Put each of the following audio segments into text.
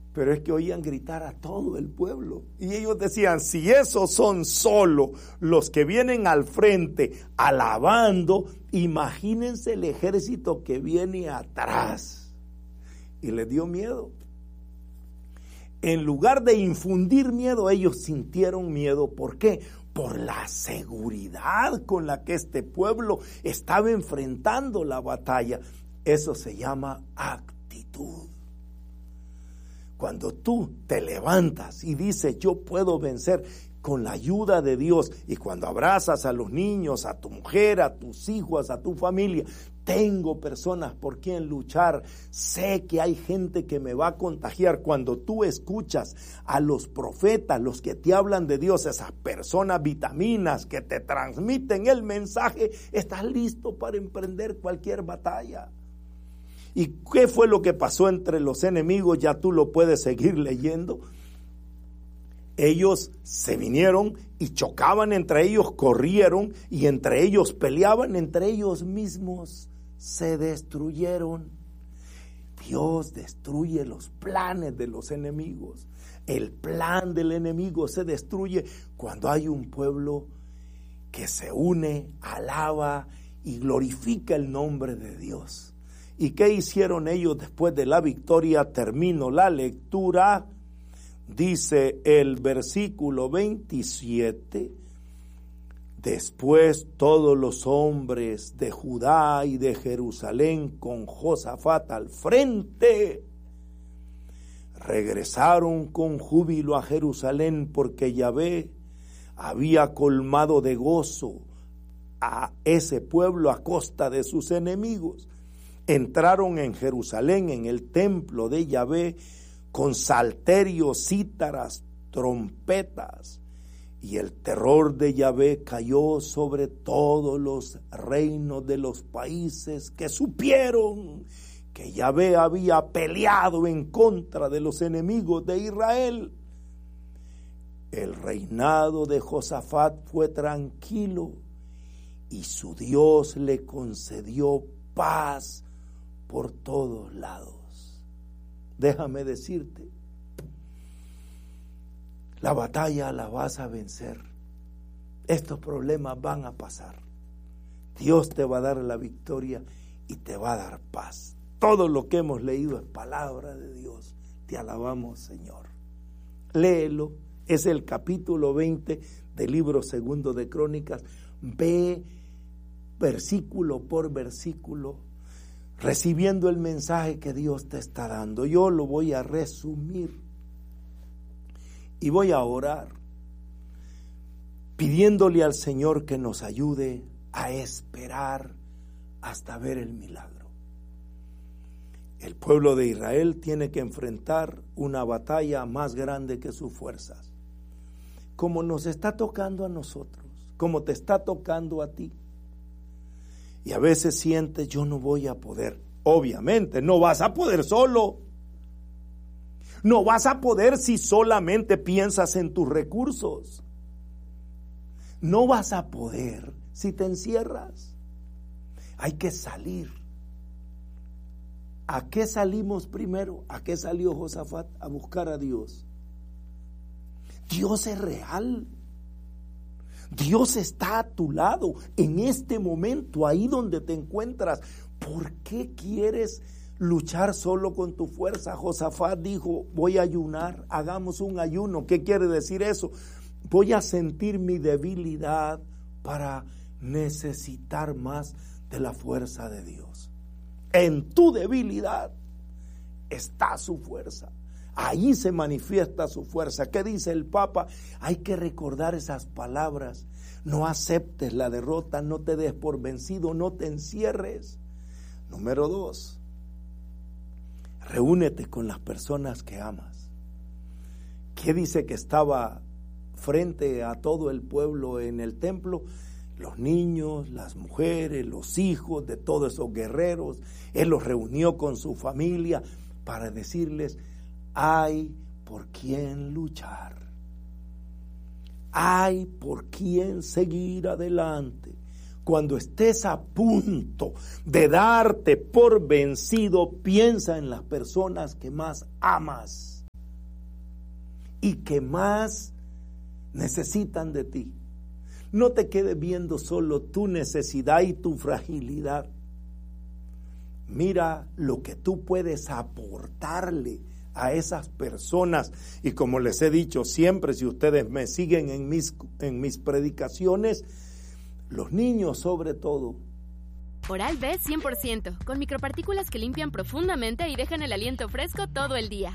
Pero es que oían gritar a todo el pueblo. Y ellos decían, si esos son solo los que vienen al frente alabando, imagínense el ejército que viene atrás. Y les dio miedo. En lugar de infundir miedo, ellos sintieron miedo. ¿Por qué? Por la seguridad con la que este pueblo estaba enfrentando la batalla. Eso se llama actitud. Cuando tú te levantas y dices, yo puedo vencer con la ayuda de Dios, y cuando abrazas a los niños, a tu mujer, a tus hijos, a tu familia, tengo personas por quien luchar, sé que hay gente que me va a contagiar. Cuando tú escuchas a los profetas, los que te hablan de Dios, esas personas vitaminas que te transmiten el mensaje, estás listo para emprender cualquier batalla. ¿Y qué fue lo que pasó entre los enemigos? Ya tú lo puedes seguir leyendo. Ellos se vinieron y chocaban entre ellos, corrieron y entre ellos peleaban, entre ellos mismos se destruyeron. Dios destruye los planes de los enemigos. El plan del enemigo se destruye cuando hay un pueblo que se une, alaba y glorifica el nombre de Dios. ¿Y qué hicieron ellos después de la victoria? Termino la lectura. Dice el versículo 27, después todos los hombres de Judá y de Jerusalén con Josafat al frente, regresaron con júbilo a Jerusalén porque Yahvé había colmado de gozo a ese pueblo a costa de sus enemigos. Entraron en Jerusalén, en el templo de Yahvé, con salterios, cítaras, trompetas, y el terror de Yahvé cayó sobre todos los reinos de los países que supieron que Yahvé había peleado en contra de los enemigos de Israel. El reinado de Josafat fue tranquilo y su Dios le concedió paz por todos lados. Déjame decirte, la batalla la vas a vencer. Estos problemas van a pasar. Dios te va a dar la victoria y te va a dar paz. Todo lo que hemos leído es palabra de Dios. Te alabamos, Señor. Léelo, es el capítulo 20 del libro segundo de Crónicas. Ve versículo por versículo, recibiendo el mensaje que Dios te está dando. Yo lo voy a resumir y voy a orar pidiéndole al Señor que nos ayude a esperar hasta ver el milagro. El pueblo de Israel tiene que enfrentar una batalla más grande que sus fuerzas, como nos está tocando a nosotros, como te está tocando a ti. Y a veces sientes, yo no voy a poder. Obviamente, no vas a poder solo. No vas a poder si solamente piensas en tus recursos. No vas a poder si te encierras. Hay que salir. ¿A qué salimos primero? ¿A qué salió Josafat? A buscar a Dios. Dios es real. Dios está a tu lado en este momento, ahí donde te encuentras. ¿Por qué quieres luchar solo con tu fuerza? Josafat dijo, voy a ayunar, hagamos un ayuno. ¿Qué quiere decir eso? Voy a sentir mi debilidad para necesitar más de la fuerza de Dios. En tu debilidad está su fuerza. Ahí se manifiesta su fuerza. ¿Qué dice el Papa? Hay que recordar esas palabras. No aceptes la derrota, no te des por vencido, no te encierres. Número 2, reúnete con las personas que amas. ¿Qué dice que estaba frente a todo el pueblo en el templo? Los niños, las mujeres, los hijos de todos esos guerreros. Él los reunió con su familia para decirles, hay por quién luchar, hay por quién seguir adelante. Cuando estés a punto de darte por vencido, piensa en las personas que más amas. y que más necesitan de ti. No te quedes viendo solo tu necesidad y tu fragilidad. Mira lo que tú puedes aportarle a esas personas. Y como les he dicho siempre, si ustedes me siguen en mis predicaciones, los niños sobre todo. Oral-B 100%, con micropartículas que limpian profundamente y dejan el aliento fresco todo el día.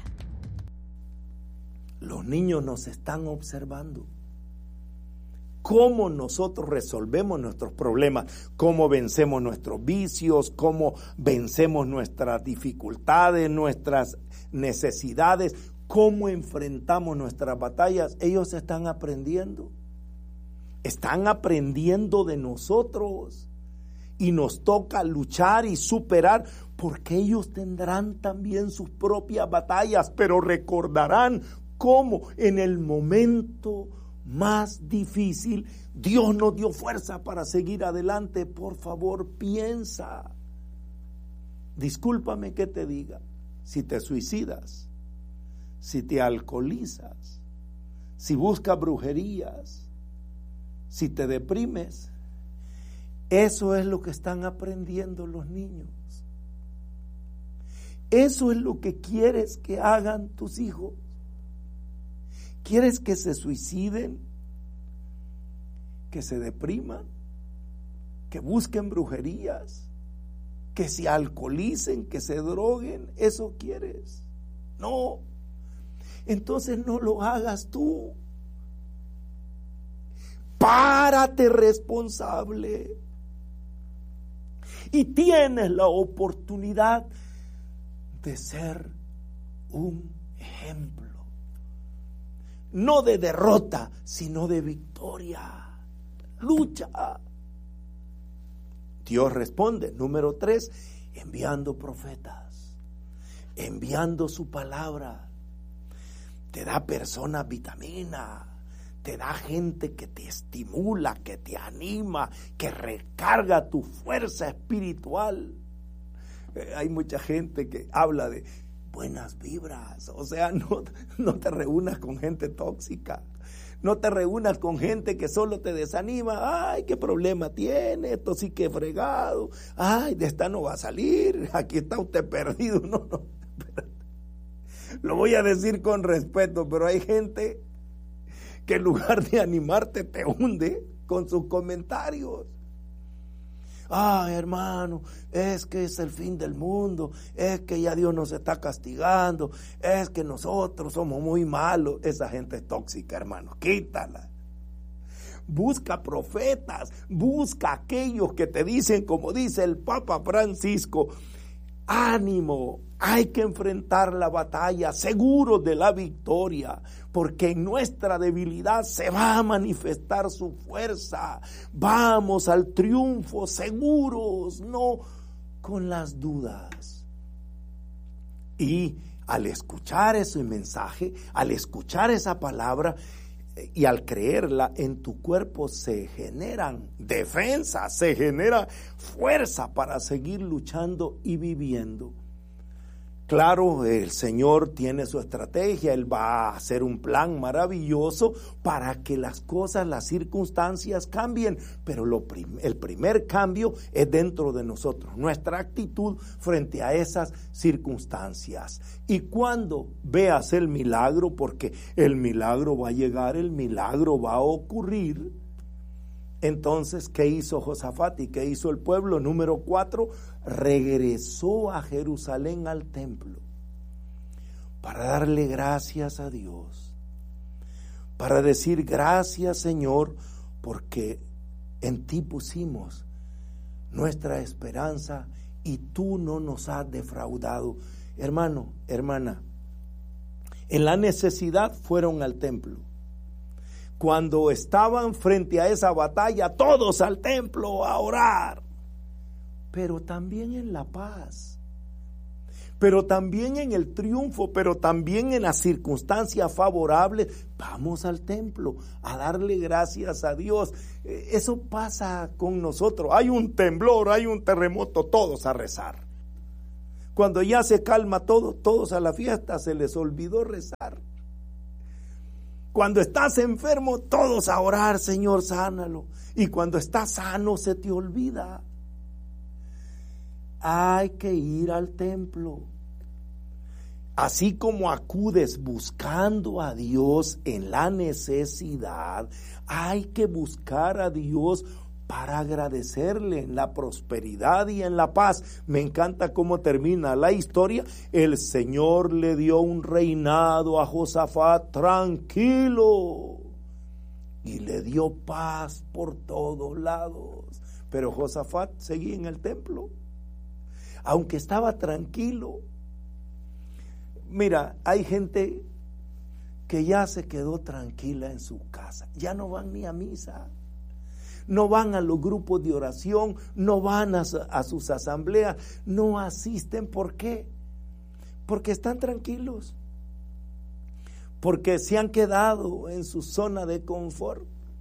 Los niños nos están observando. Cómo nosotros resolvemos nuestros problemas, cómo vencemos nuestros vicios, cómo vencemos nuestras dificultades, nuestras necesidades, cómo enfrentamos nuestras batallas. Ellos están aprendiendo de nosotros y nos toca luchar y superar, porque ellos tendrán también sus propias batallas, pero recordarán cómo en el momento más difícil Dios nos dio fuerza para seguir adelante. Por favor, piensa. Discúlpame que te diga, si te suicidas, si te alcoholizas, si buscas brujerías, si te deprimes, eso es lo que están aprendiendo los niños. Eso es lo que quieres que hagan tus hijos. ¿Quieres que se suiciden? ¿Que se depriman? ¿Que busquen brujerías? ¿Que se alcoholicen? ¿Que se droguen? ¿Eso quieres? No. Entonces no lo hagas tú. Párate responsable. Y tienes la oportunidad de ser un ejemplo. No de derrota, sino de victoria. Lucha. Dios responde. Número 3, enviando profetas, enviando su palabra. Te da personas vitamina, te da gente que te estimula, que te anima, que recarga tu fuerza espiritual. Hay mucha gente que habla de buenas vibras, o sea, no te reúnas con gente tóxica, no te reúnas con gente que solo te desanima. Ay, qué problema tiene, esto sí que es fregado, ay, de esta no va a salir, aquí está usted perdido. No, espérate. Lo voy a decir con respeto, pero hay gente que en lugar de animarte te hunde con sus comentarios. Ay, hermano, es que es el fin del mundo, es que ya Dios nos está castigando, es que nosotros somos muy malos. Esa gente es tóxica, hermano, quítala. Busca profetas, busca aquellos que te dicen, como dice el Papa Francisco, ánimo, hay que enfrentar la batalla seguros de la victoria, porque en nuestra debilidad se va a manifestar su fuerza. Vamos al triunfo seguros, no con las dudas. Y al escuchar ese mensaje, al escuchar esa palabra y al creerla, en tu cuerpo se generan defensas, se genera fuerza para seguir luchando y viviendo. Claro, el Señor tiene su estrategia, Él va a hacer un plan maravilloso para que las cosas, las circunstancias cambien, pero el primer cambio es dentro de nosotros, nuestra actitud frente a esas circunstancias. Y cuando veas el milagro, porque el milagro va a llegar, el milagro va a ocurrir, entonces, ¿qué hizo Josafat y qué hizo el pueblo? Número 4, regresó a Jerusalén al templo para darle gracias a Dios, para decir gracias, Señor, porque en ti pusimos nuestra esperanza y tú no nos has defraudado. Hermano, hermana, en la necesidad fueron al templo. Cuando estaban frente a esa batalla, todos al templo a orar. Pero también en la paz, pero también en el triunfo, pero también en las circunstancias favorables, vamos al templo a darle gracias a Dios. Eso pasa con nosotros. Hay un temblor, hay un terremoto, todos a rezar. Cuando ya se calma todo, todos a la fiesta, se les olvidó rezar. Cuando estás enfermo, todos a orar, Señor, sánalo. Y cuando estás sano, se te olvida. Hay que ir al templo. Así como acudes buscando a Dios en la necesidad, hay que buscar a Dios para agradecerle en la prosperidad y en la paz. Me encanta cómo termina la historia. El Señor le dio un reinado a Josafat tranquilo y le dio paz por todos lados. Pero Josafat seguía en el templo, aunque estaba tranquilo. Mira, hay gente que ya se quedó tranquila en su casa, ya no van ni a misa, no van a los grupos de oración, no van a sus asambleas, no asisten. ¿Por qué? Porque están tranquilos, porque se han quedado en su zona de confort.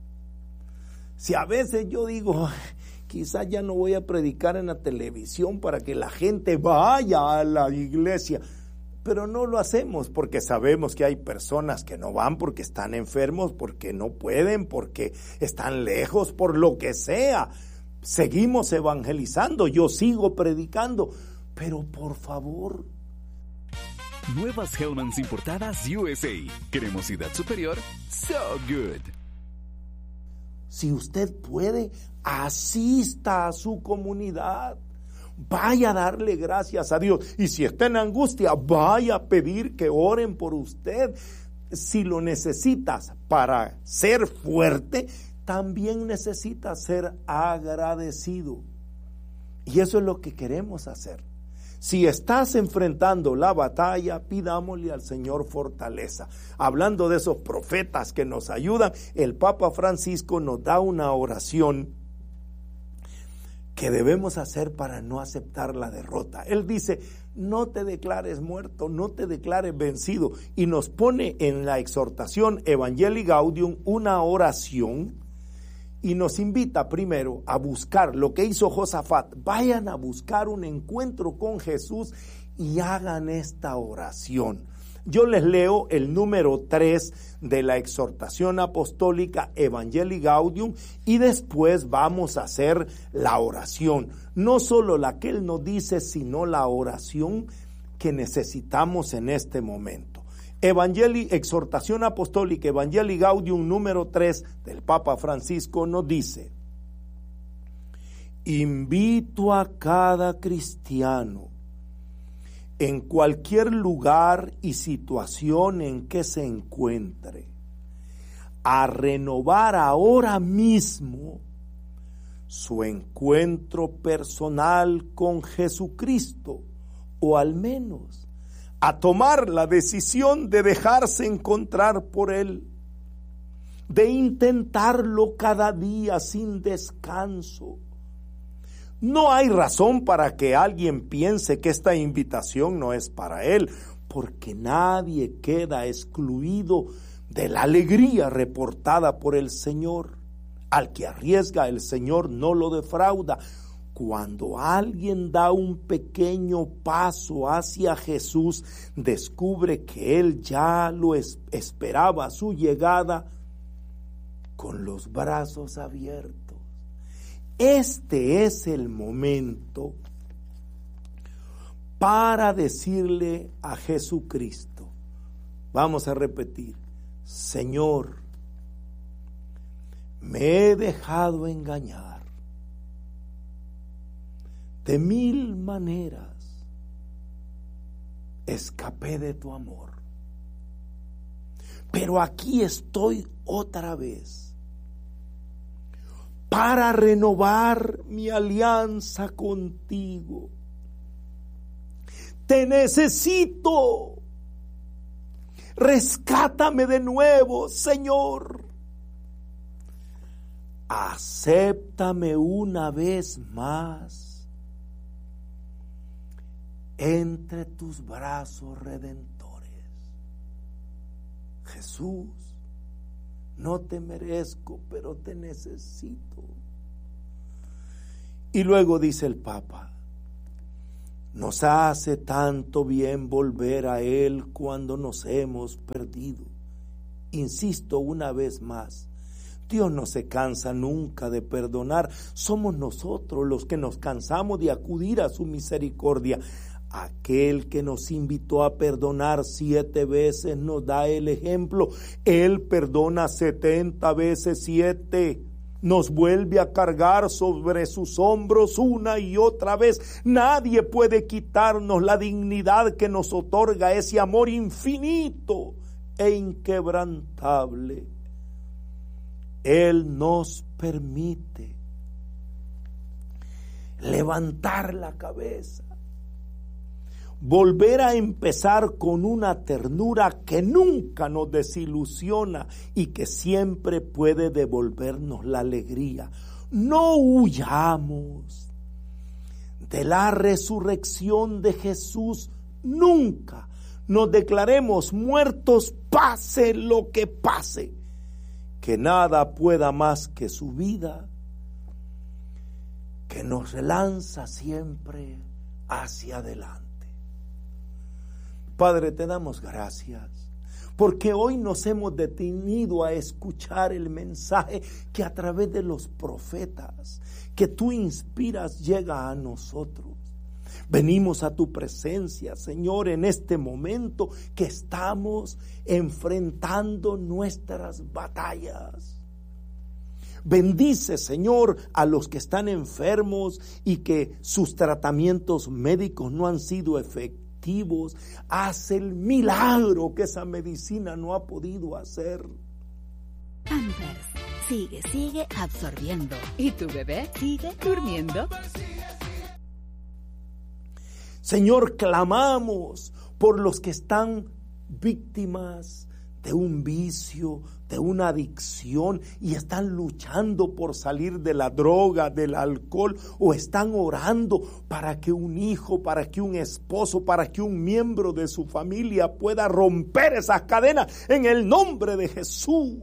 Si a veces yo digo, quizás ya no voy a predicar en la televisión para que la gente vaya a la iglesia, pero no lo hacemos porque sabemos que hay personas que no van porque están enfermos, porque no pueden, porque están lejos, por lo que sea. Seguimos evangelizando, yo sigo predicando, pero por favor. Nuevas Hellmann's importadas USA. Cremosidad superior, so good. Si usted puede, asista a su comunidad. Vaya a darle gracias a Dios. Y si está en angustia, vaya a pedir que oren por usted. Si lo necesitas para ser fuerte, también necesitas ser agradecido. Y eso es lo que queremos hacer. Si estás enfrentando la batalla, pidámosle al Señor fortaleza. Hablando de esos profetas que nos ayudan, el Papa Francisco nos da una oración que debemos hacer para no aceptar la derrota. Él dice, no te declares muerto, no te declares vencido, y nos pone en la exhortación Evangelii Gaudium una oración y nos invita primero a buscar lo que hizo Josafat. Vayan a buscar un encuentro con Jesús y hagan esta oración. Yo les leo el número 3 de la exhortación apostólica Evangelii Gaudium y después vamos a hacer la oración. No solo la que él nos dice, sino la oración que necesitamos en este momento. Exhortación apostólica Evangelii Gaudium número 3 del Papa Francisco nos dice: invito a cada cristiano, en cualquier lugar y situación en que se encuentre, a renovar ahora mismo su encuentro personal con Jesucristo, o al menos a tomar la decisión de dejarse encontrar por Él, de intentarlo cada día sin descanso. No hay razón para que alguien piense que esta invitación no es para él, porque nadie queda excluido de la alegría reportada por el Señor. Al que arriesga, el Señor no lo defrauda. Cuando alguien da un pequeño paso hacia Jesús, descubre que Él ya lo esperaba su llegada con los brazos abiertos. Este es el momento para decirle a Jesucristo, vamos a repetir, Señor, me he dejado engañar de mil maneras, escapé de tu amor, pero aquí estoy otra vez para renovar mi alianza contigo. Te necesito. Rescátame de nuevo, Señor. Acéptame una vez más entre tus brazos redentores. Jesús, no te merezco, pero te necesito. Y luego dice el Papa, nos hace tanto bien volver a Él cuando nos hemos perdido. insisto una vez más, Dios no se cansa nunca de perdonar. Somos nosotros los que nos cansamos de acudir a su misericordia. Aquel que nos invitó a perdonar 7 veces nos da el ejemplo. Él perdona 70 veces 7. Nos vuelve a cargar sobre sus hombros una y otra vez. Nadie puede quitarnos la dignidad que nos otorga ese amor infinito e inquebrantable. Él nos permite levantar la cabeza, volver a empezar con una ternura que nunca nos desilusiona y que siempre puede devolvernos la alegría. No huyamos de la resurrección de Jesús, nunca nos declaremos muertos, pase lo que pase, que nada pueda más que su vida, que nos lanza siempre hacia adelante. Padre, te damos gracias, porque hoy nos hemos detenido a escuchar el mensaje que a través de los profetas que tú inspiras llega a nosotros. Venimos a tu presencia, Señor, en este momento que estamos enfrentando nuestras batallas. Bendice, Señor, a los que están enfermos y que sus tratamientos médicos no han sido efectivos. Haz el milagro que esa medicina no ha podido hacer. Pampers, sigue absorbiendo. ¿Y tu bebé sigue durmiendo? Señor, clamamos por los que están víctimas de un vicio, de una adicción y están luchando por salir de la droga, del alcohol, o están orando para que un hijo, para que un esposo, para que un miembro de su familia pueda romper esas cadenas en el nombre de Jesús.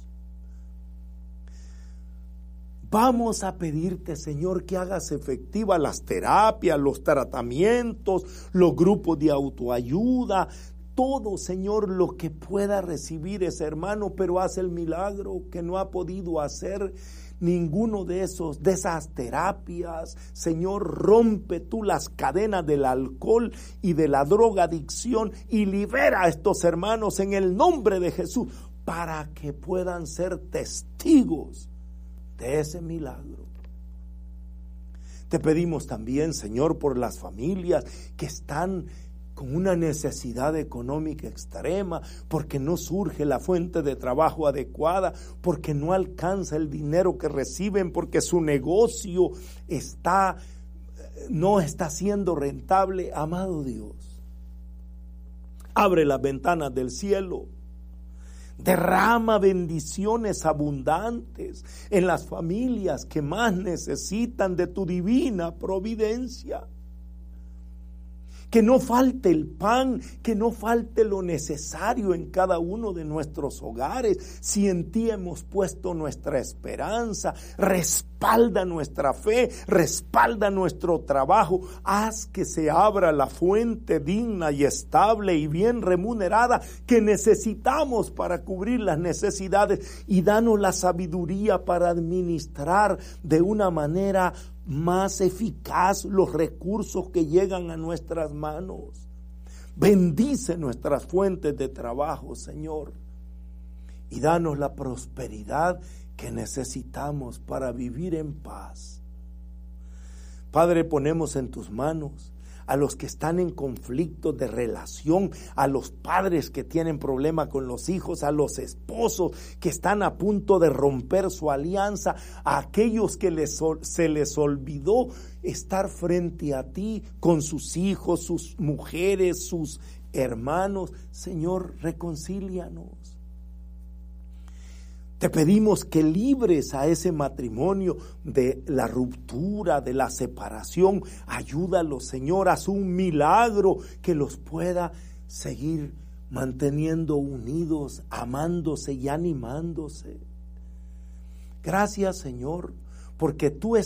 Vamos a pedirte, Señor, que hagas efectivas las terapias, los tratamientos, los grupos de autoayuda, todo, Señor, lo que pueda recibir ese hermano, pero haz el milagro que no ha podido hacer ninguno de esas terapias. Señor, rompe tú las cadenas del alcohol y de la drogadicción y libera a estos hermanos en el nombre de Jesús para que puedan ser testigos de ese milagro. Te pedimos también, Señor, por las familias que están con una necesidad económica extrema, porque no surge la fuente de trabajo adecuada, porque no alcanza el dinero que reciben, porque su negocio no está siendo rentable. Amado Dios, abre las ventanas del cielo, derrama bendiciones abundantes en las familias que más necesitan de tu divina providencia. Que no falte el pan, que no falte lo necesario en cada uno de nuestros hogares. Si en ti hemos puesto nuestra esperanza, respalda nuestra fe, respalda nuestro trabajo. Haz que se abra la fuente digna y estable y bien remunerada que necesitamos para cubrir las necesidades, y danos la sabiduría para administrar de una manera más eficaz los recursos que llegan a nuestras manos. Bendice nuestras fuentes de trabajo, Señor, y danos la prosperidad que necesitamos para vivir en paz. Padre, ponemos en tus manos a los que están en conflicto de relación, a los padres que tienen problema con los hijos, a los esposos que están a punto de romper su alianza, a aquellos que se les olvidó estar frente a ti con sus hijos, sus mujeres, sus hermanos. Señor, reconcílianos. Te pedimos que libres a ese matrimonio de la ruptura, de la separación. Ayúdalos, Señor, haz un milagro que los pueda seguir manteniendo unidos, amándose y animándose. Gracias, Señor, porque tú